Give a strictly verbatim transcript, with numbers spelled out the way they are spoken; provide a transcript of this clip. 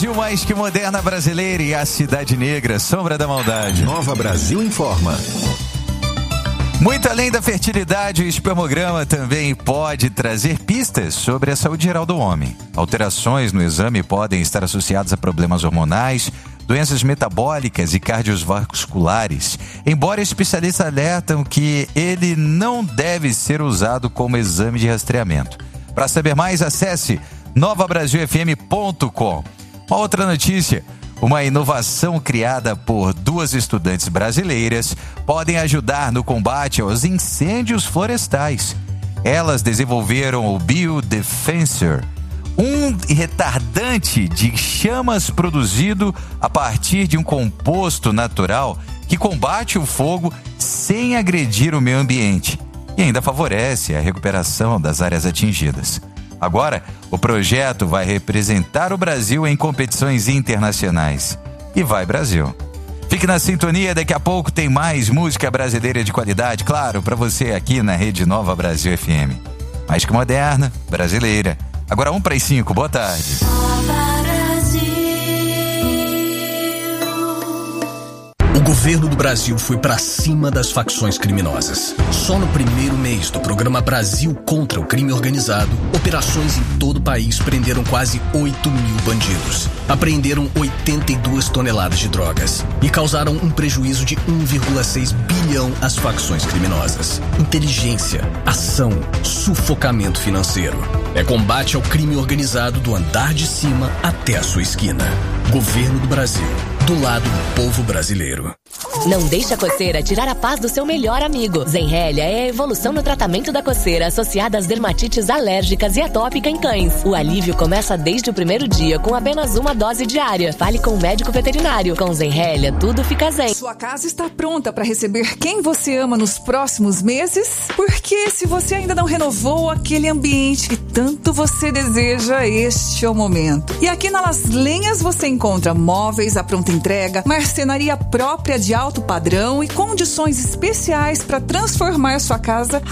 Brasil mais que moderna brasileira e a cidade negra, sombra da maldade. Nova Brasil informa. Muito além da fertilidade, o espermograma também pode trazer pistas sobre a saúde geral do homem. Alterações no exame podem estar associadas a problemas hormonais, doenças metabólicas e cardiovasculares, embora especialistas alertam que ele não deve ser usado como exame de rastreamento. Para saber mais, acesse nova brasil f m ponto com. Uma outra notícia: uma inovação criada por duas estudantes brasileiras podem ajudar no combate aos incêndios florestais. Elas desenvolveram o Biodefensor, um retardante de chamas produzido a partir de um composto natural que combate o fogo sem agredir o meio ambiente e ainda favorece a recuperação das áreas atingidas. Agora, o projeto vai representar o Brasil em competições internacionais. E vai, Brasil! Fique na sintonia, daqui a pouco tem mais música brasileira de qualidade, claro, para você aqui na Rede Nova Brasil F M. Mais que moderna, brasileira. Agora um para as cinco, boa tarde. O governo do Brasil foi pra cima das facções criminosas. Só no primeiro mês do programa Brasil contra o Crime Organizado, operações em todo o país prenderam quase oito mil bandidos. Apreenderam oitenta e duas toneladas de drogas e causaram um prejuízo de um vírgula seis bilhão às facções criminosas. Inteligência, ação, sufocamento financeiro. É combate ao crime organizado do andar de cima até a sua esquina. Governo do Brasil. Do lado do povo brasileiro. Não deixe a coceira tirar a paz do seu melhor amigo. Zenrelia é a evolução no tratamento da coceira associada às dermatites alérgicas e atópica em cães. O alívio começa desde o primeiro dia com apenas uma dose diária. Fale com o médico veterinário. Com Zenrelia, tudo fica zen. Sua casa está pronta para receber quem você ama nos próximos meses? Porque se você ainda não renovou aquele ambiente que tanto você deseja, este é o momento. E aqui na Las Lenhas você encontra móveis à pronta entrega, marcenaria própria de alto padrão e condições especiais para transformar sua casa